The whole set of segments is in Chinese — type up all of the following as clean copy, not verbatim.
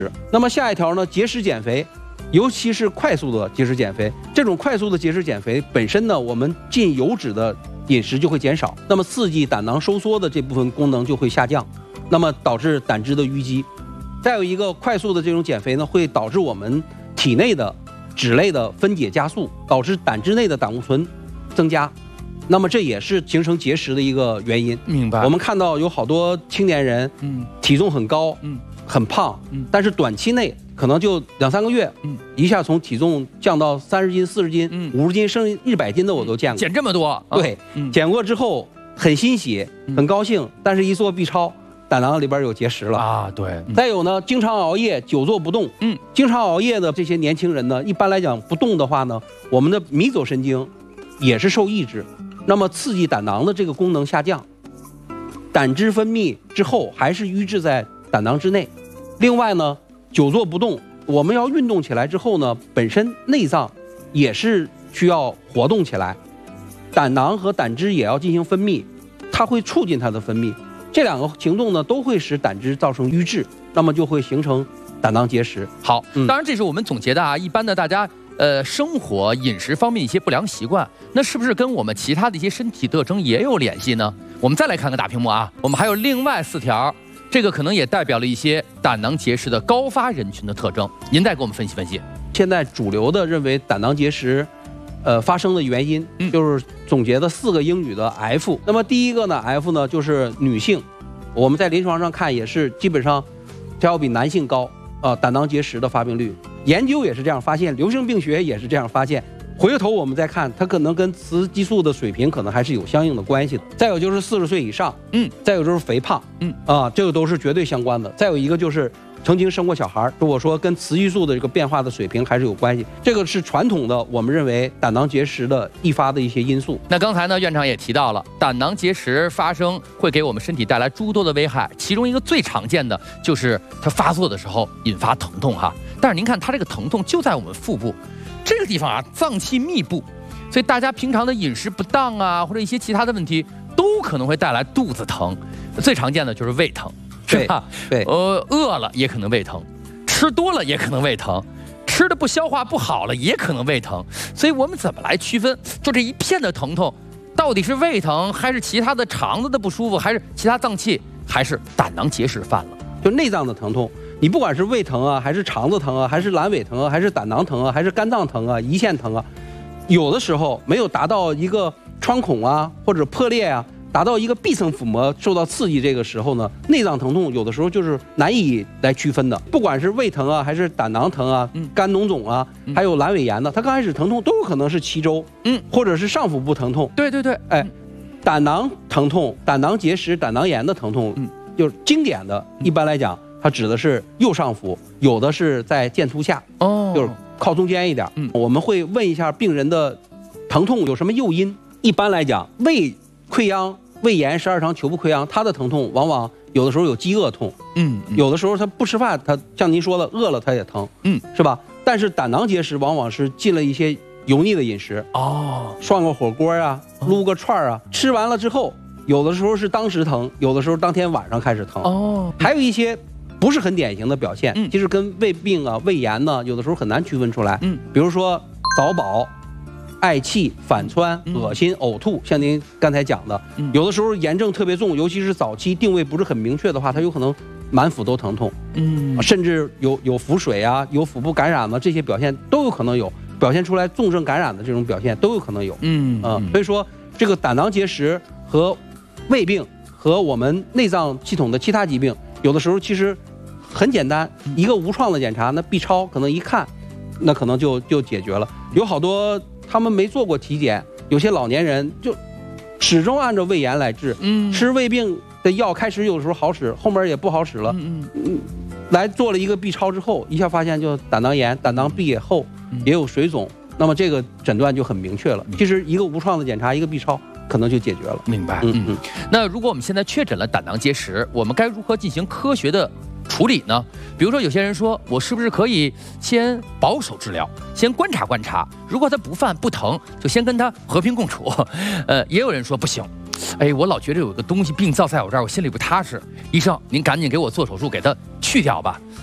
那么下一条呢，节食减肥，尤其是快速的节食减肥。这种快速的节食减肥本身呢，我们进油脂的饮食就会减少，那么刺激胆囊收缩的这部分功能就会下降，那么导致胆汁的淤积。再有一个快速的这种减肥呢，会导致我们体内的脂类的分解加速，导致胆汁内的胆固醇增加，那么这也是形成结石的一个原因。 明白。 我们看到有好多青年人，体重很高，很胖，但是短期内可能就2、3个月，一下从体重降到30斤、40斤、50斤，甚至100斤的我都见过。 减这么多？ 对，减过之后很欣喜，很高兴，但是一做 B 超，胆囊里边有结石了啊。对。 再有呢，经常熬夜、久坐不动，经常熬夜的这些年轻人呢，一般来讲不动的话呢，我们的迷走神经也是受抑制，那么刺激胆囊的这个功能下降，胆汁分泌之后还是淤滞在胆囊之内。另外呢，久坐不动，我们要运动起来之后呢，本身内脏也是需要活动起来，胆囊和胆汁也要进行分泌，它会促进它的分泌。这两个行动呢，都会使胆汁造成淤滞，那么就会形成胆囊结石。 好，当然这是我们总结的啊，一般的大家生活饮食方面一些不良习惯，那是不是跟我们其他的一些身体特征也有联系呢？我们再来看看大屏幕啊，我们还有另外4条。这个可能也代表了一些胆囊结石的高发人群的特征，您再给我们分析分析。 现在主流的认为胆囊结石，发生的原因就是总结的4个英语的 F。那么第一个呢 ，F 呢就是女性，我们在临床上看也是基本上，它要比男性高胆囊结石的发病率。研究也是这样发现，流行病学也是这样发现。回头我们再看，它可能跟雌激素的水平可能还是有相应的关系的。再有就是40岁以上，再有就是肥胖，这个都是绝对相关的。再有一个就是曾经生过小孩，如果说跟雌激素的这个变化的水平还是有关系，这个是传统的我们认为胆囊结石的易发的一些因素。 那刚才呢，院长也提到了，胆囊结石发生会给我们身体带来诸多的危害，其中一个最常见的就是它发作的时候引发疼痛哈。但是您看它这个疼痛就在我们腹部这个地方啊，脏器密布，所以大家平常的饮食不当啊，或者一些其他的问题，都可能会带来肚子疼。最常见的就是胃疼，是吧？ 对， 饿了也可能胃疼，吃多了也可能胃疼，吃的不消化不好了也可能胃疼。所以我们怎么来区分，就这一片的疼痛，到底是胃疼，还是其他的肠子的不舒服，还是其他脏器，还是胆囊结石犯了？ 就内脏的疼痛。你不管是胃疼啊，还是肠子疼啊，还是阑尾疼啊，还是胆囊疼啊，还是肝脏疼啊，胰腺疼啊，有的时候没有达到一个穿孔啊或者破裂啊，达到一个壁层腹膜受到刺激，这个时候呢，内脏疼痛有的时候就是难以来区分的。不管是胃疼啊，还是胆囊疼啊，肝脓肿啊，还有阑尾炎呢，它刚开始疼痛都有可能是脐周，或者是上腹部疼痛。 对， 胆囊疼痛、胆囊结石、胆囊炎的疼痛，就是经典的，一般来讲。它指的是右上腹，有的是在剑突下，就是靠中间一点。我们会问一下病人的疼痛有什么诱因。一般来讲，胃溃疡、胃炎、十二肠球部溃疡，它的疼痛往往有的时候有饥饿痛，有的时候他不吃饭，他像您说的饿了他也疼，是吧？但是胆囊结石往往是进了一些油腻的饮食，涮个火锅啊，撸个串啊，吃完了之后，有的时候是当时疼，有的时候当天晚上开始疼，还有一些。不是很典型的表现，其实跟胃病啊、胃炎呢，有的时候很难区分出来。比如说早饱、嗳气、反窜、恶心、呕吐，像您刚才讲的，有的时候炎症特别重，尤其是早期定位不是很明确的话，它有可能满腹都疼痛，甚至有腹水啊、有腹部感染呢，这些表现都有可能有，表现出来重症感染的这种表现都有可能有。所以说这个胆囊结石和胃病和我们内脏系统的其他疾病，有的时候其实。很简单，一个无创的检查，那 B 超可能一看，那可能就解决了。有好多他们没做过体检，有些老年人就始终按照胃炎来治，吃胃病的药开始有时候好使，后面也不好使了。来做了一个 B 超之后，一下发现就胆囊炎，胆囊壁也厚，也有水肿，那么这个诊断就很明确了。其实一个无创的检查，一个 B 超。可能就解决了。 明白。那如果我们现在确诊了胆囊结石，我们该如何进行科学的处理呢？比如说，有些人说我是不是可以先保守治疗，先观察观察，如果他不犯不疼，就先跟他和平共处。也有人说不行，我老觉得有个东西病灶在我这儿，我心里不踏实。医生，您赶紧给我做手术，给它去掉吧。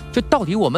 就到底我们